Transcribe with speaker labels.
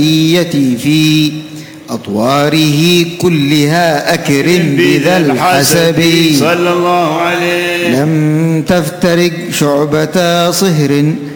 Speaker 1: في أطواره كلها أكرم بذا الحسب
Speaker 2: صلى الله عليه.
Speaker 1: لم تفترق شعبة صهر